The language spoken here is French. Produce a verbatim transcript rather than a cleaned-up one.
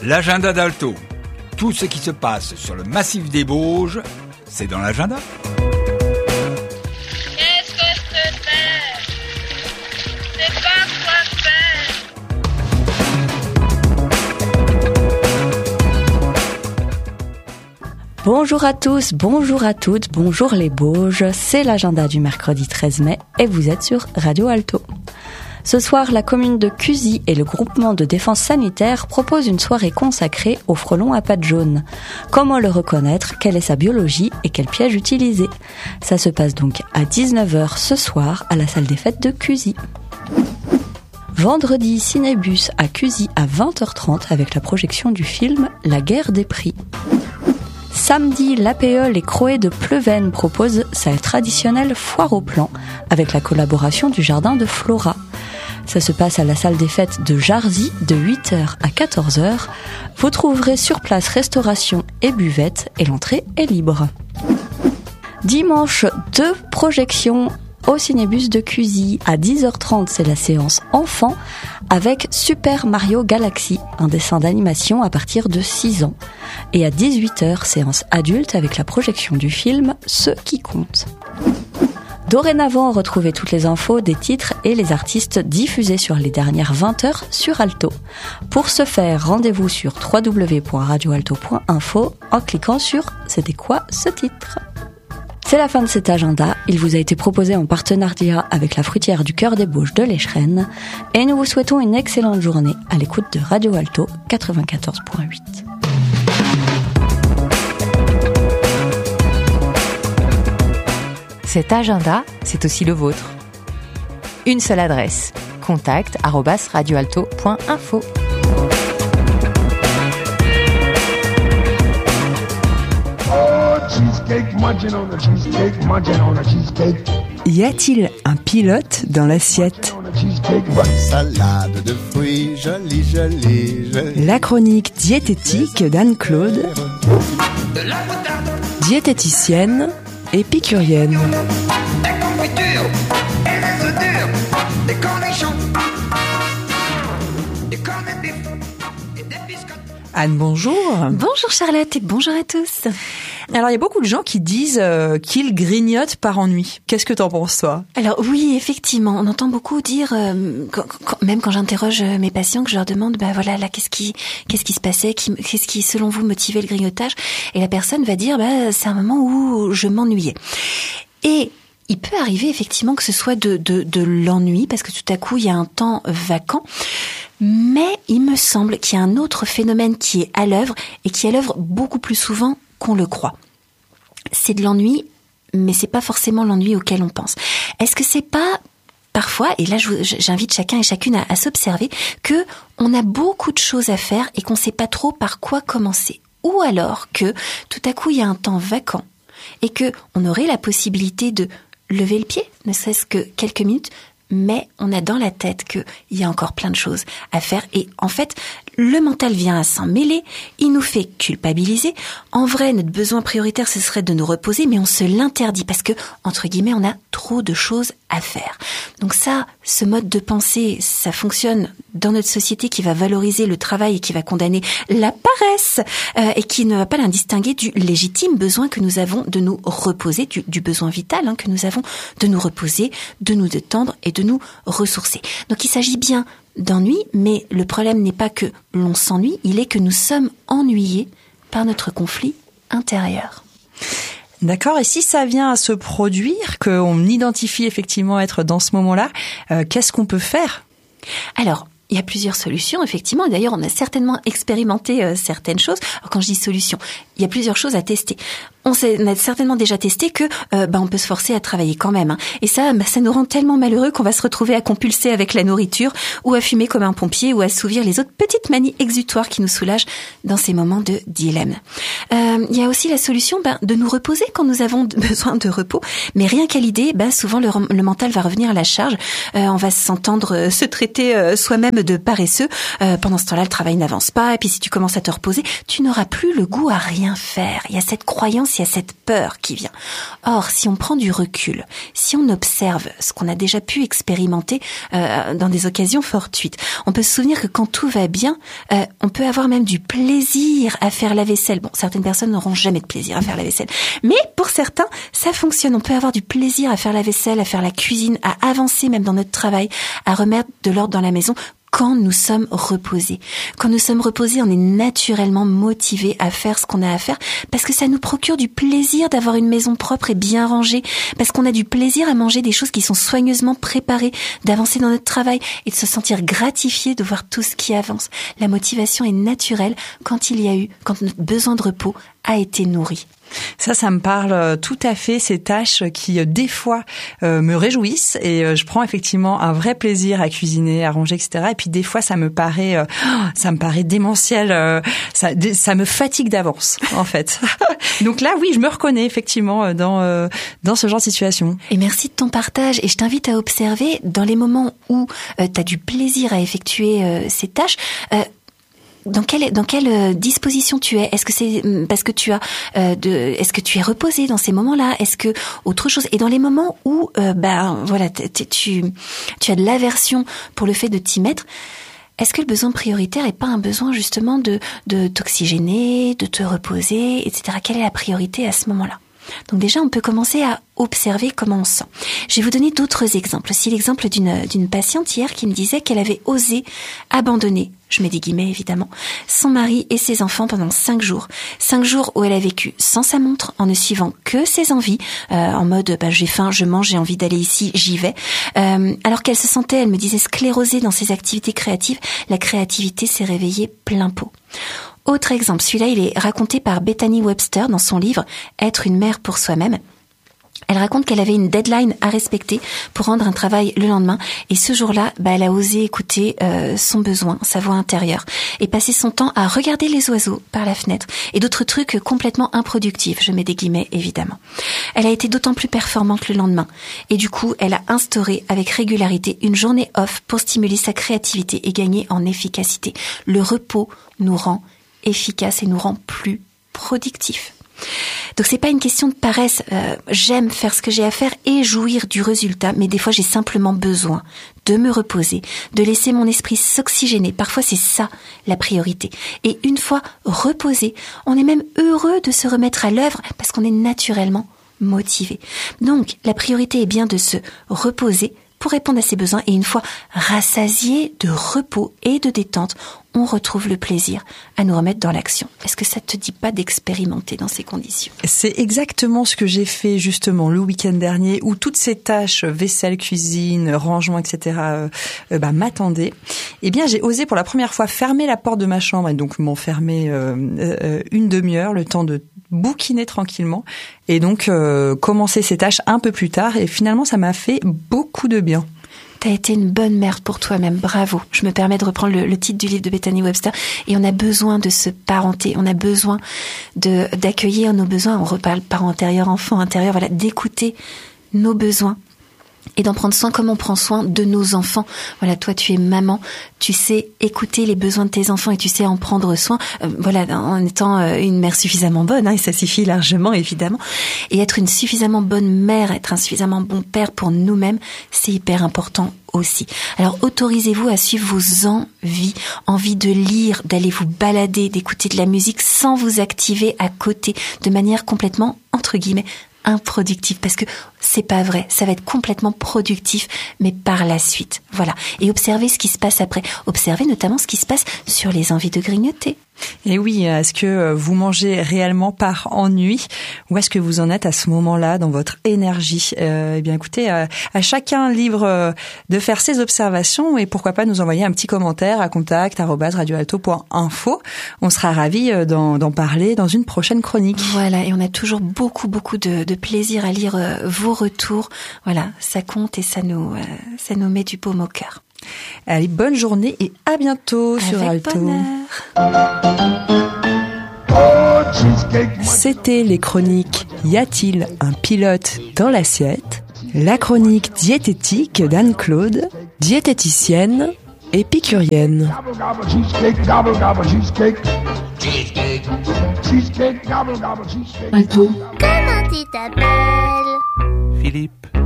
L'agenda d'Alto. Tout ce qui se passe sur le massif des Bauges, c'est dans l'agenda. Qu'est-ce que je peux faire? Je sais pas quoi faire. Bonjour à tous, bonjour à toutes, bonjour les Bauges, c'est l'agenda du mercredi treize mai et vous êtes sur Radio Alto. Ce soir, la commune de Cuzy et le groupement de défense sanitaire proposent une soirée consacrée au frelon à pattes jaunes. Comment le reconnaître, quelle est sa biologie et quel piège utiliser? Ça se passe donc à dix-neuf heures ce soir à la salle des fêtes de Cuzy. Vendredi, Cinébus à Cuzy à vingt heures trente avec la projection du film La guerre des prix. Samedi, l'A P E Les Croés de Pleven propose sa traditionnelle foire au plan avec la collaboration du jardin de Flora. Ça se passe à la salle des fêtes de Jarzy de huit heures à quatorze heures. Vous trouverez sur place restauration et buvette et l'entrée est libre. Dimanche, deux projections au Cinébus de Cuzy. À dix heures trente, c'est la séance enfant avec Super Mario Galaxy, un dessin d'animation à partir de six ans. Et à dix-huit heures, séance adulte avec la projection du film Ce qui compte. Dorénavant, retrouvez toutes les infos des titres et les artistes diffusés sur les dernières vingt heures sur Alto. Pour ce faire, rendez-vous sur w w w point radio alto point info en cliquant sur « C'était quoi ce titre ?» C'est la fin de cet agenda. Il vous a été proposé en partenariat avec la fruitière du Cœur des Bauges de l'Échrennes et nous vous souhaitons une excellente journée à l'écoute de Radio Alto quatre-vingt-quatorze point huit. Cet agenda, c'est aussi le vôtre. Une seule adresse, contact arobase radioalto point info. Y a-t-il un pilote dans l'assiette? Salade de fruits, jolie, jolie, jolie. La chronique diététique d'Anne-Claude, diététicienne, épicurienne. Anne, bonjour. Bonjour Charlotte et bonjour à tous. Alors, il y a beaucoup de gens qui disent euh, qu'ils grignotent par ennui. Qu'est-ce que t'en penses, toi? Alors oui, effectivement, on entend beaucoup dire, euh, quand, quand, même quand j'interroge mes patients, que je leur demande, bah voilà, là, qu'est-ce qui, qu'est-ce qui se passait, qui, qu'est-ce qui, selon vous, motivait le grignotage? Et la personne va dire, bah c'est un moment où je m'ennuyais. Et il peut arriver effectivement que ce soit de, de, de l'ennui, parce que tout à coup, il y a un temps vacant. Mais il me semble qu'il y a un autre phénomène qui est à l'œuvre et qui est à l'œuvre beaucoup plus souvent qu'on le croit. C'est de l'ennui, mais c'est pas forcément l'ennui auquel on pense. Est-ce que c'est pas parfois, et là j'invite chacun et chacune à, à s'observer, que on a beaucoup de choses à faire et qu'on sait pas trop par quoi commencer, ou alors que tout à coup il y a un temps vacant et que on aurait la possibilité de lever le pied, ne serait-ce que quelques minutes, mais on a dans la tête qu'il y a encore plein de choses à faire. Et en fait, le mental vient à s'en mêler, il nous fait culpabiliser. En vrai, notre besoin prioritaire, ce serait de nous reposer, mais on se l'interdit parce que, entre guillemets, on a trop de choses à faire. Donc ça, ce mode de pensée, ça fonctionne dans notre société qui va valoriser le travail et qui va condamner la paresse euh, et qui ne va pas la distinguer du légitime besoin que nous avons de nous reposer, du, du besoin vital hein, que nous avons de nous reposer, de nous détendre et de nous ressourcer. Donc il s'agit bien d'ennui, mais le problème n'est pas que l'on s'ennuie, il est que nous sommes ennuyés par notre conflit intérieur. D'accord, et si ça vient à se produire, qu'on identifie effectivement être dans ce moment-là, euh, qu'est-ce qu'on peut faire? Alors, il y a plusieurs solutions, effectivement. D'ailleurs, on a certainement expérimenté euh, certaines choses. Alors, quand je dis solution, il y a plusieurs choses à tester. On, s'est, on a certainement déjà testé que euh, bah, on peut se forcer à travailler quand même. Hein. Et ça, bah, ça nous rend tellement malheureux qu'on va se retrouver à compulser avec la nourriture ou à fumer comme un pompier ou à assouvir les autres petites manies exutoires qui nous soulagent dans ces moments de dilemme. Euh, il y a aussi la solution bah, de nous reposer quand nous avons besoin de repos. Mais rien qu'à l'idée, bah, souvent le, le mental va revenir à la charge. Euh, on va s'entendre euh, se traiter euh, soi-même de paresseux. Euh, pendant ce temps-là, le travail n'avance pas. Et puis si tu commences à te reposer, tu n'auras plus le goût à rien faire. Il y a cette croyance il y a cette peur qui vient. Or, si on prend du recul, si on observe ce qu'on a déjà pu expérimenter euh, dans des occasions fortuites, on peut se souvenir que quand tout va bien, euh, on peut avoir même du plaisir à faire la vaisselle. Bon, certaines personnes n'auront jamais de plaisir à faire la vaisselle, mais pour certains, ça fonctionne. On peut avoir du plaisir à faire la vaisselle, à faire la cuisine, à avancer même dans notre travail, à remettre de l'ordre dans la maison quand nous sommes reposés. Quand nous sommes reposés, on est naturellement motivés à faire ce qu'on a à faire parce que ça nous procure du plaisir d'avoir une maison propre et bien rangée, parce qu'on a du plaisir à manger des choses qui sont soigneusement préparées, d'avancer dans notre travail et de se sentir gratifié de voir tout ce qui avance. La motivation est naturelle quand il y a eu, quand notre besoin de repos a été nourri. Ça, ça me parle tout à fait, ces tâches qui, des fois, euh, me réjouissent et euh, je prends effectivement un vrai plaisir à cuisiner, à ranger, et cetera. Et puis, des fois, ça me paraît, euh, ça me paraît démentiel, euh, ça, ça me fatigue d'avance, en fait. Donc là, oui, je me reconnais effectivement dans, euh, dans ce genre de situation. Et merci de ton partage. Et je t'invite à observer, dans les moments où euh, tu as du plaisir à effectuer euh, ces tâches, euh, Dans quelle dans quelle disposition tu es? Est-ce que c'est parce que tu as euh, de est-ce que tu es reposé dans ces moments-là? Est-ce que autre chose? Et dans les moments où euh, ben voilà tu tu as de l'aversion pour le fait de t'y mettre, est-ce que le besoin prioritaire est pas un besoin justement de de t'oxygéner, de te reposer, et cetera. Quelle est la priorité à ce moment-là? Donc déjà, on peut commencer à observer comment on se sent. Je vais vous donner d'autres exemples. Aussi l'exemple d'une d'une patiente hier qui me disait qu'elle avait osé abandonner, je mets des guillemets évidemment, son mari et ses enfants pendant cinq jours. Cinq jours où elle a vécu sans sa montre, en ne suivant que ses envies, euh, en mode bah, j'ai faim, je mange, j'ai envie d'aller ici, j'y vais. Euh, alors qu'elle se sentait, elle me disait, sclérosée dans ses activités créatives, la créativité s'est réveillée plein pot. Autre exemple, celui-là, il est raconté par Bethany Webster dans son livre « Être une mère pour soi-même ». Elle raconte qu'elle avait une deadline à respecter pour rendre un travail le lendemain. Et ce jour-là, bah, elle a osé écouter euh, son besoin, sa voix intérieure, et passer son temps à regarder les oiseaux par la fenêtre et d'autres trucs complètement improductifs, je mets des guillemets évidemment. Elle a été d'autant plus performante le lendemain. Et du coup, elle a instauré avec régularité une journée off pour stimuler sa créativité et gagner en efficacité. Le repos nous rend efficace et nous rend plus productifs. Donc c'est pas une question de paresse, euh, j'aime faire ce que j'ai à faire et jouir du résultat, mais des fois j'ai simplement besoin de me reposer, de laisser mon esprit s'oxygéner. Parfois c'est ça la priorité. Et une fois reposé, on est même heureux de se remettre à l'œuvre parce qu'on est naturellement motivé. Donc la priorité est bien de se reposer pour répondre à ses besoins, et une fois rassasié de repos et de détente, on retrouve le plaisir à nous remettre dans l'action. Est-ce que ça te dit pas d'expérimenter dans ces conditions? C'est exactement ce que j'ai fait justement le week-end dernier, où toutes ces tâches, vaisselle, cuisine, rangement, et cetera, euh, euh, bah, m'attendaient. Eh bien, j'ai osé pour la première fois fermer la porte de ma chambre et donc m'enfermer euh, euh, une demi-heure, le temps de bouquiner tranquillement, et donc euh, commencer ces tâches un peu plus tard. Et finalement, ça m'a fait beaucoup de bien. T'as été une bonne mère pour toi-même, bravo. Je me permets de reprendre le, le titre du livre de Bethany Webster. Et on a besoin de se parenter, on a besoin de d'accueillir nos besoins. On reparle parent intérieur, enfant intérieur, voilà, d'écouter nos besoins et d'en prendre soin comme on prend soin de nos enfants. Voilà, toi tu es maman, tu sais écouter les besoins de tes enfants et tu sais en prendre soin, euh, voilà, en étant euh, une mère suffisamment bonne, hein, et ça suffit largement évidemment. Et être une suffisamment bonne mère, être un suffisamment bon père pour nous-mêmes, c'est hyper important aussi. Alors autorisez-vous à suivre vos envies, envie de lire, d'aller vous balader, d'écouter de la musique sans vous activer à côté, de manière complètement, entre guillemets, improductif, parce que c'est pas vrai, ça va être complètement productif, mais par la suite. Voilà. Et observez ce qui se passe après. Observez notamment ce qui se passe sur les envies de grignoter. Et oui, est-ce que vous mangez réellement par ennui, ou est-ce que vous en êtes à ce moment-là dans votre énergie? euh, Eh bien, écoutez, à, à chacun libre de faire ses observations, et pourquoi pas nous envoyer un petit commentaire à contact arobase radioalto point info. On sera ravis d'en, d'en parler dans une prochaine chronique. Voilà, et on a toujours beaucoup, beaucoup de, de plaisir à lire euh, vos retours. Voilà, ça compte et ça nous, euh, ça nous met du baume au cœur. Allez, bonne journée et à bientôt sur Avec Alto. bonheur. C'était les chroniques Y a-t-il un pilote dans l'assiette? La chronique diététique d'Anne-Claude, diététicienne épicurienne. Gobble, gobble, cheesecake, gobble, gobble, cheesecake. Cheesecake, cheesecake, gobble, gobble, cheesecake. Alto. Comment tu t'appelles? Philippe.